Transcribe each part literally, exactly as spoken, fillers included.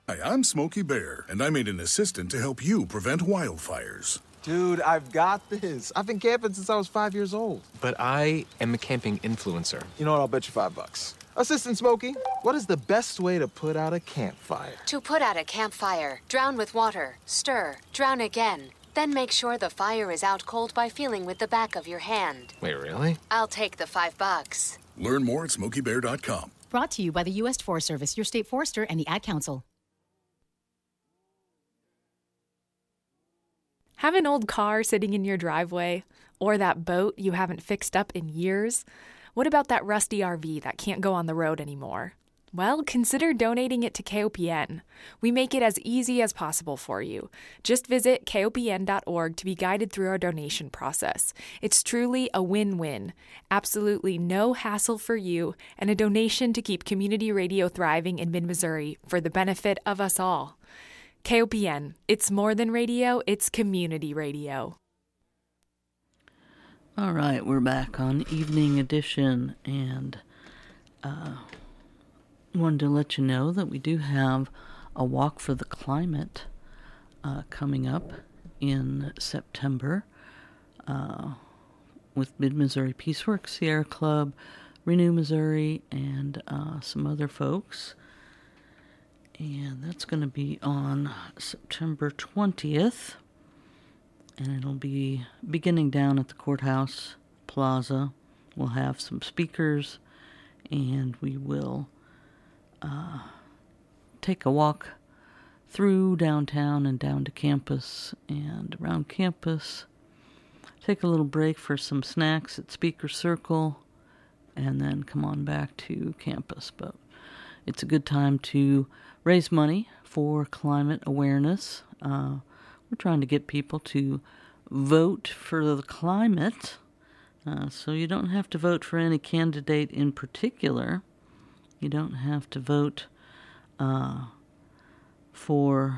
Hi, I'm Smokey Bear, and I made an assistant to help you prevent wildfires. Dude, I've got this. I've been camping since I was five years old. But I am a camping influencer. You know what? I'll bet you five bucks. Assistant Smokey, what is the best way to put out a campfire? To put out a campfire, drown with water, stir, drown again. Then make sure the fire is out cold by feeling with the back of your hand. Wait, really? I'll take the five bucks. Learn more at smokey bear dot com. Brought to you by the U S Forest Service, your state forester, and the Ad Council. Have an old car sitting in your driveway, or that boat you haven't fixed up in years? What about that rusty R V that can't go on the road anymore? Well, consider donating it to K O P N. We make it as easy as possible for you. Just visit K O P N dot org to be guided through our donation process. It's truly a win-win. Absolutely no hassle for you, and a donation to keep community radio thriving in mid-Missouri for the benefit of us all. K O P N. It's more than radio, it's community radio. All right, we're back on Evening Edition, and uh, wanted to let you know that we do have a Walk for the Climate uh, coming up in September uh, with Mid-Missouri Peaceworks, Sierra Club, Renew Missouri, and uh, some other folks. And that's going to be on September twentieth. And it'll be beginning down at the Courthouse Plaza. We'll have some speakers, and we will uh, take a walk through downtown and down to campus and around campus. Take a little break for some snacks at Speaker Circle, and then come on back to campus. But it's a good time to raise money for climate awareness. Uh, We're trying to get people to vote for the climate, uh, so you don't have to vote for any candidate in particular. You don't have to vote uh, for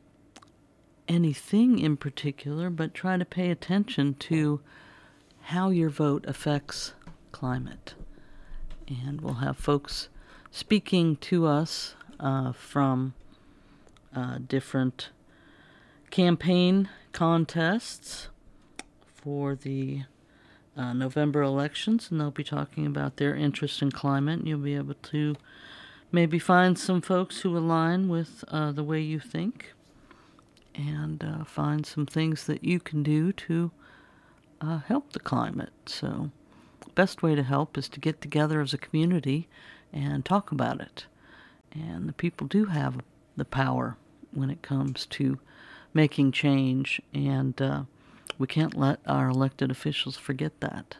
anything in particular, but try to pay attention to how your vote affects climate. And we'll have folks speaking to us uh, from uh, different campaign contests for the uh, November elections, and they'll be talking about their interest in climate. You'll be able to maybe find some folks who align with uh, the way you think, and uh, find some things that you can do to uh, help the climate. So the best way to help is to get together as a community and talk about it. And the people do have the power when it comes to making change, and uh, we can't let our elected officials forget that.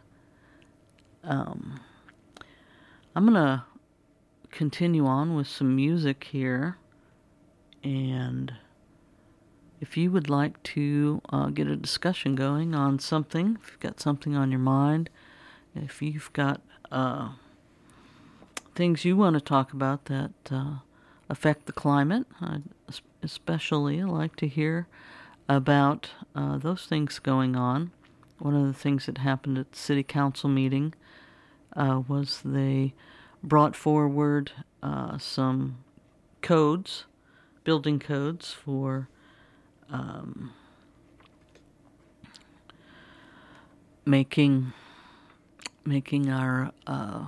Um, I'm going to continue on with some music here, and if you would like to uh, get a discussion going on something, if you've got something on your mind, if you've got uh, things you want to talk about that uh, affect the climate, I'd especially like to hear about uh, those things going on. One of the things that happened at the city council meeting uh, was they brought forward uh, some codes, building codes for um, making making our uh,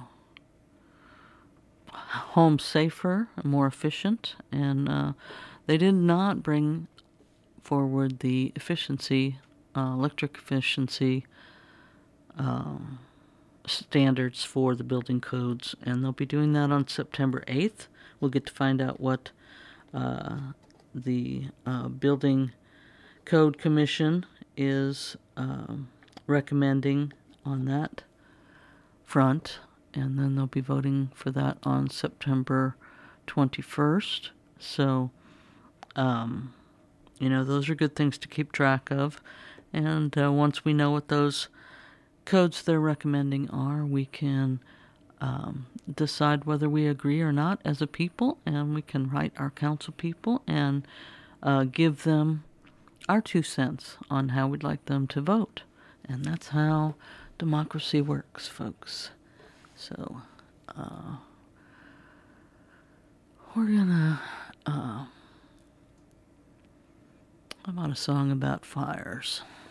homes safer and more efficient, and uh, they did not bring forward the efficiency, uh, electric efficiency um, standards for the building codes, and they'll be doing that on September eighth. We'll get to find out what uh, the uh, Building Code Commission is um, recommending on that front, and then they'll be voting for that on September twenty-first. So, um, you know, those are good things to keep track of. And uh, once we know what those codes they're recommending are, we can um, decide whether we agree or not as a people, and we can write our council people and uh, give them our two cents on how we'd like them to vote. And that's how democracy works, folks. So, uh, we're gonna uh, How about a song about fires?